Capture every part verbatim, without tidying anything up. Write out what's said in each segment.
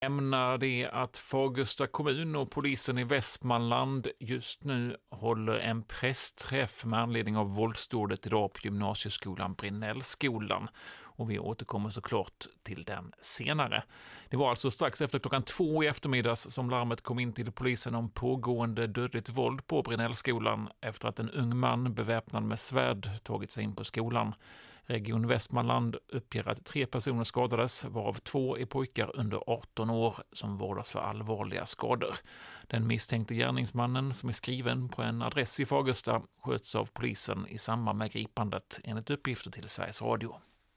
Ämnar det att Fagersta kommun och polisen i Västmanland just nu håller en pressträff med anledning av våldsdådet idag på gymnasieskolan Brinellskolan. Och vi återkommer såklart till den senare. Det var alltså strax efter klockan två i eftermiddags som larmet kom in till polisen om pågående dödligt våld på Brinellskolan efter att en ung man beväpnad med svärd tagit sig in på skolan. Region Västmanland uppger att tre personer skadades, varav två är pojkar under arton år som vårdas för allvarliga skador. Den misstänkte gärningsmannen, som är skriven på en adress i Fagersta, sköts av polisen i samband med gripandet, enligt uppgifter till Sveriges Radio.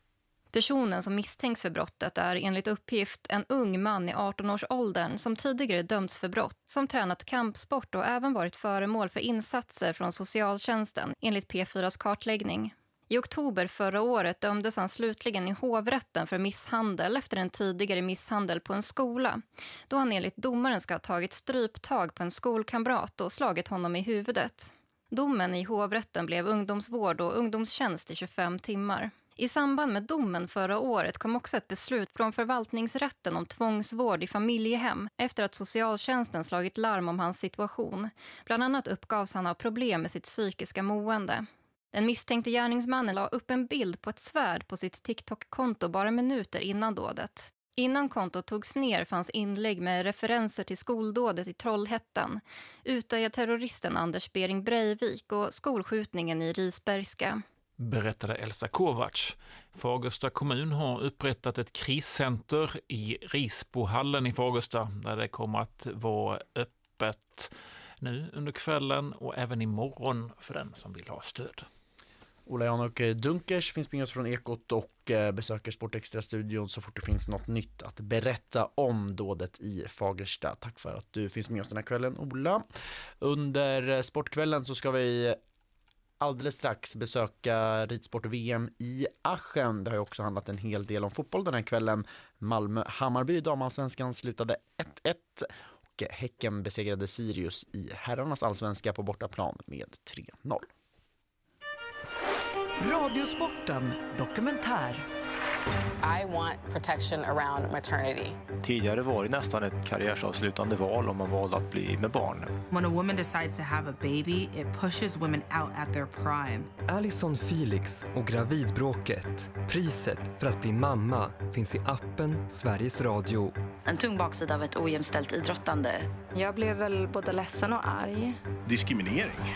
Personen som misstänks för brottet är enligt uppgift en ung man i arton-årsåldern som tidigare dömts för brott, som tränat kampsport och även varit föremål för insatser från socialtjänsten, enligt P fyras kartläggning. I oktober förra året dömdes han slutligen i hovrätten för misshandel efter en tidigare misshandel på en skola, då han enligt domaren ska ha tagit stryptag på en skolkamrat och slagit honom i huvudet. Domen i hovrätten blev ungdomsvård och ungdomstjänst i tjugofem timmar. I samband med domen förra året kom också ett beslut från förvaltningsrätten om tvångsvård i familjehem efter att socialtjänsten slagit larm om hans situation. Bland annat uppgavs han ha problem med sitt psykiska mående. Den misstänkte gärningsmannen la upp en bild på ett svärd på sitt TikTok-konto bara minuter innan dådet. Innan kontot togs ner fanns inlägg med referenser till skoldådet i Trollhättan, Utöja-terroristen Anders Bering Breivik och skolskjutningen i Risbergska. Berättade Elsa Kovacs. Fagersta kommun har upprättat ett kriscenter i Risbohallen i Fagersta där det kommer att vara öppet nu under kvällen och även imorgon för den som vill ha stöd. Ola Jan-Åke Dunkers finns med oss från Ekot och besöker Sportextra-studion så fort det finns något nytt att berätta om dådet i Fagersta. Tack för att du finns med oss den här kvällen, Ola. Under sportkvällen så ska vi alldeles strax besöka ridsport-V M i Aschen. Det har ju också handlat en hel del om fotboll den här kvällen. Malmö-Hammarby, damallsvenskan, slutade ett ett. Häcken besegrade Sirius i herrarnas allsvenska på bortaplan med tre noll. Radiosporten dokumentär. I want protection around maternity. Tidigare var det nästan ett karriärsavslutande val om man valde att bli med barn. When a woman decides to have a baby, it pushes women out at their prime. Alison Felix och gravidbråket. Priset för att bli mamma finns i appen Sveriges Radio. En tung baksida av ett ojämställt idrottande. Jag blev väl både ledsen och arg. Diskriminering.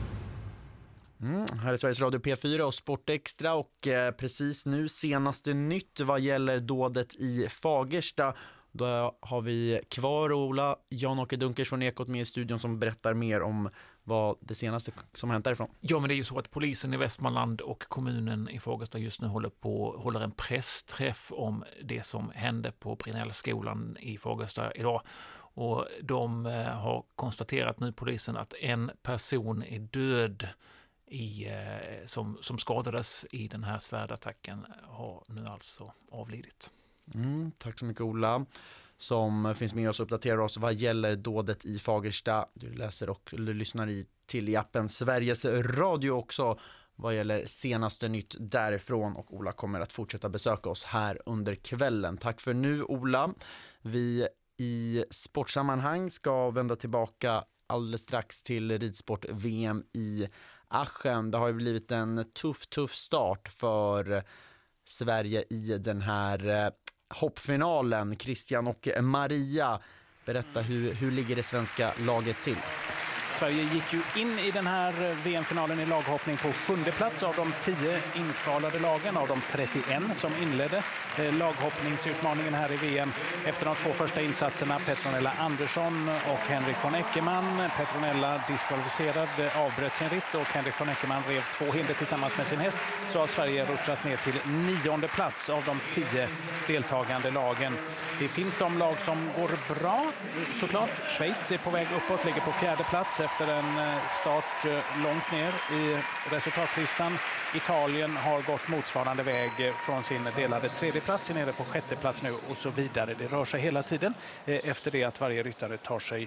Mm, här är Sveriges Radio P fyra och Sportextra och eh, precis nu senaste nytt vad gäller dådet i Fagersta. Då har vi kvar Ola Jan-Åke Dunkers från Ekot med i studion som berättar mer om vad det senaste som hänt därifrån. Ja, men det är ju så att polisen i Västmanland och kommunen i Fagersta just nu håller på håller en pressträff om det som hände på Brinellskolan i Fagersta idag. Och de eh, har konstaterat nu polisen att en person är död i, eh, som, som skadades i den här svärdattacken har nu alltså avlidit. Mm, tack så mycket Ola som finns med oss och uppdaterar oss vad gäller dådet i Fagersta. Du läser och du lyssnar i, till i appen Sveriges Radio också vad gäller senaste nytt därifrån och Ola kommer att fortsätta besöka oss här under kvällen. Tack för nu Ola. Vi i sportsammanhang ska vända tillbaka alldeles strax till ridsport-V M i Aschen. Det har ju blivit en tuff, tuff start för Sverige i den här hoppfinalen. Christian och Maria, berätta hur, hur ligger det svenska laget till? Sverige gick ju in i den här V M-finalen i laghoppning på sjunde plats av de tio inkvalade lagen, av de trettioen som inledde laghoppningsutmaningen här i V M. Efter de två första insatserna, Petronella Andersson och Henrik von Eckermann. Petronella diskvalificerad, avbröt sin ritt och Henrik von Eckermann rev två hinder tillsammans med sin häst. Så har Sverige rutschat ner till nionde plats av de tio deltagande lagen. Det finns de lag som går bra, såklart. Schweiz är på väg uppåt, ligger på fjärde plats efter efter en start långt ner i resultatlistan. Italien har gått motsvarande väg från sin delade tredje plats nere på sjätte plats nu och så vidare. Det rör sig hela tiden efter det att varje ryttare tar sig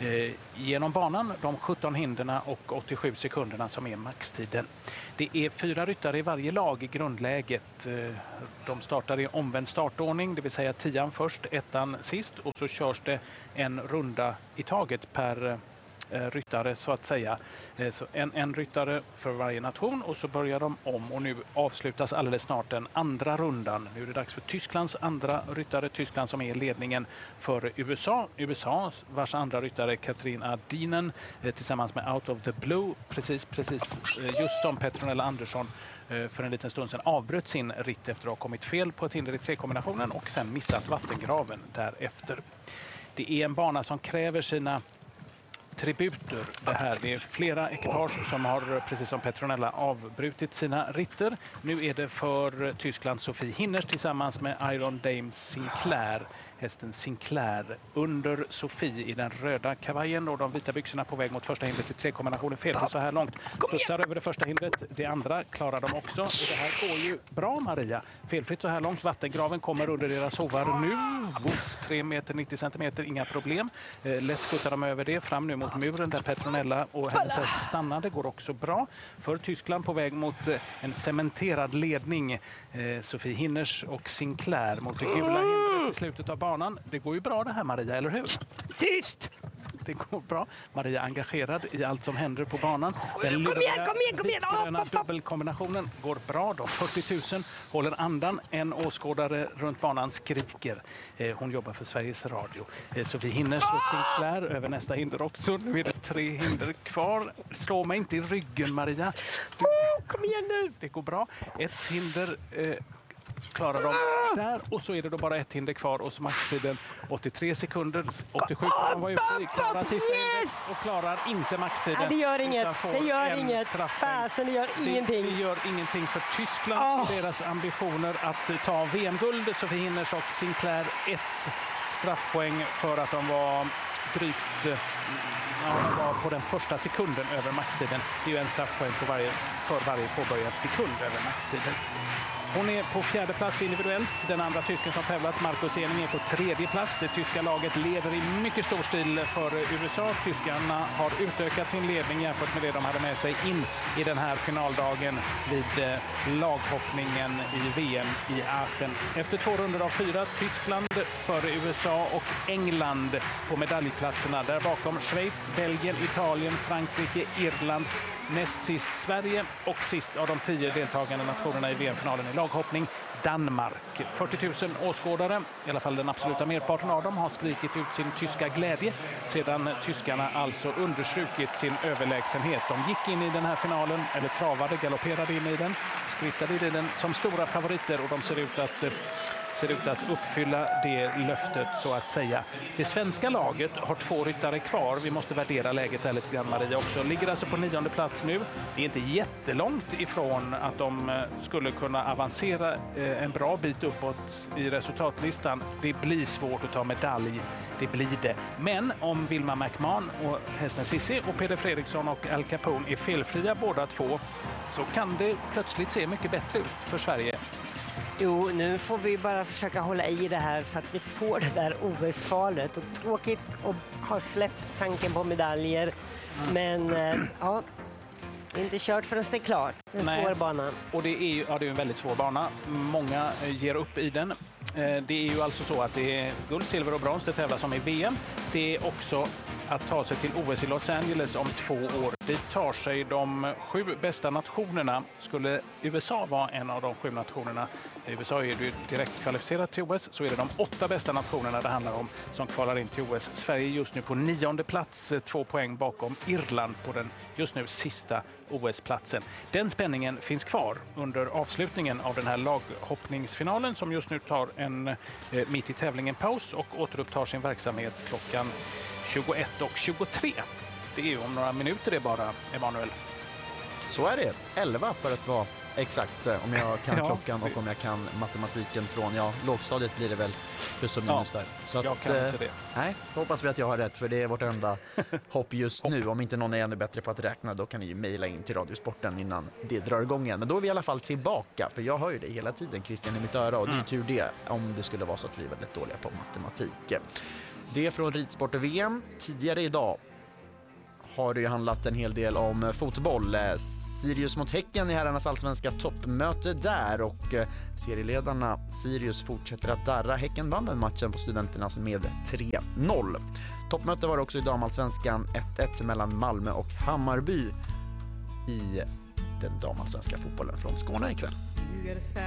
genom banan. De sjutton hinderna och åttiosju sekunderna som är maxtiden. Det är fyra ryttare i varje lag i grundläget. De startar i omvänd startordning, det vill säga tian först, ettan sist och så körs det en runda i taget per ryttare så att säga. Så en, en ryttare för varje nation och så börjar de om och nu avslutas alldeles snart den andra rundan. Nu är det dags för Tysklands andra ryttare, Tyskland som är i ledningen för U S A. U S A vars andra ryttare Katrin Adinen tillsammans med Out of the Blue, precis, precis just som Petronella Andersson för en liten stund sedan avbröt sin ritt efter att ha kommit fel på ett hinder i tre-kombinationen och sen missat vattengraven därefter. Det är en bana som kräver sina tributer. Det här det är flera ekipage som har, precis som Petronella, avbrutit sina ritter. Nu är det för Tyskland Sofie Hinners tillsammans med Iron Dame Sinclair. Hästen Sinclair under Sofie i den röda kavajen och de vita byxorna på väg mot första hindret i tre-kombinationen. Felfritt så här långt. Studsar över det första hindret. Det andra klarar de också. Och det här går ju bra, Maria. Felfritt så här långt. Vattengraven kommer under deras hovar nu. tre meter nittio centimeter, inga problem. Eh, lätt skuttar de över det. Fram nu mot muren där Petronella och hennes häst stannade. Går också bra. För Tyskland på väg mot eh, en cementerad ledning. Eh, Sofie Hinners och Sinclair mot det gula hindret i slutet av banan. Det går ju bra det här, Maria, eller hur? Tyst! Det går bra. Maria är engagerad i allt som händer på banan. Den kom igen, kom igen, kom igen! vitgröna dubbelkombinationen går bra. Då. fyrtio tusen håller andan. En åskådare runt banan skriker. Eh, hon jobbar för Sveriges Radio. Eh, Sofie Hinners och Sinclair över nästa hinder också. Nu är det tre hinder kvar. Slå mig inte i ryggen, Maria. Du, oh, kom igen nu! Det går bra. Ett hinder... Eh, klarar de där och så är det då bara ett hinder kvar och så maxtiden åttiotre sekunder, åttiosju de var ute i, klarar sista hindret och klarar inte maxtiden. Nej, det gör inget, det gör inget, fasen det gör ingenting. Det, det gör ingenting för Tyskland och oh. deras ambitioner att ta V M-guld. Sofie Hinners och Sinclair ett straffpoäng för att de var drygt ja, de var på den första sekunden över maxtiden. Det är ju en straffpoäng på varje, för varje påbörjad sekund över maxtiden. Hon är på fjärde plats individuellt. Den andra tysken som tävlat, Marcus Ening, är på tredje plats. Det tyska laget leder i mycket stor stil för U S A. Tyskarna har utökat sin ledning jämfört med det de hade med sig in i den här finaldagen vid laghoppningen i V M i Aachen. Efter två runder av fyra, Tyskland före U S A och England på medaljplatserna. Där bakom Schweiz, Belgien, Italien, Frankrike, Irland. Näst sist Sverige och sist av de tio deltagande nationerna i V M-finalen i laghoppning Danmark. fyrtio tusen åskådare, i alla fall den absoluta merparten av dem, har skrikit ut sin tyska glädje sedan tyskarna alltså understrukit sin överlägsenhet. De gick in i den här finalen, eller travade, galopperade in i den, skrittade i den som stora favoriter och de ser ut att ser ut att uppfylla det löftet så att säga. Det svenska laget har två ryttare kvar. Vi måste värdera läget där lite grann, Maria, också. Ligger alltså på nionde plats nu. Det är inte jättelångt ifrån att de skulle kunna avancera en bra bit uppåt i resultatlistan. Det blir svårt att ta medalj. Det blir det. Men om Vilma McMahon och hästen Sissi och Peder Fredriksson och Al Capone är felfria båda två så kan det plötsligt se mycket bättre ut för Sverige. Jo, nu får vi bara försöka hålla i det här så att vi får det där O S-kvalet. Och tråkigt att ha släppt tanken på medaljer. Men eh, ja, inte kört förrän det är klart. Det är en svår bana. Och det är ju ja, det är en väldigt svår bana. Många ger upp i den. Eh, det är ju alltså så att det är guld, silver och brons det tävlas som i V M. Det är också att ta sig till O S i Los Angeles om två år. Dit tar sig de sju bästa nationerna. Skulle U S A vara en av de sju nationerna, i U S A är det direkt kvalificerat till O S, så är det de åtta bästa nationerna det handlar om som kvalar in till O S. Sverige är just nu på nionde plats, två poäng bakom Irland på den just nu sista O S-platsen. Den spänningen finns kvar under avslutningen av den här laghoppningsfinalen som just nu tar en eh, mitt i tävlingen paus och återupptar sin verksamhet klockan tjugoett och tjugotre. Det är ju om några minuter det bara, Emanuel. Så är det. elva för att vara exakt. Om jag kan Ja. klockan och om jag kan matematiken från, ja, lågstadiet blir det väl plus och minus Ja, där. Så jag att, kan eh, inte det. Nej, då hoppas vi att jag har rätt, för det är vårt enda hopp just nu. Om inte någon är ännu bättre på att räkna, då kan ni ju mejla in till Radiosporten innan det drar igång igen. Men då är vi i alla fall tillbaka, för jag hör ju dig hela tiden, Christian, i mitt öra, och det är ju tur det, om det skulle vara så att vi är väldigt dåliga på matematik. Det är från Ridsport V M. Tidigare idag har det ju handlat en hel del om fotboll. Sirius mot Häcken i herrarnas allsvenska toppmöte där, och serieledarna Sirius fortsätter att darra. Häcken vann den matchen på Studenternas med tre noll. Toppmöte var också i damallsvenskan, ett ett mellan Malmö och Hammarby i den damallsvenska fotbollen från Skåne ikväll.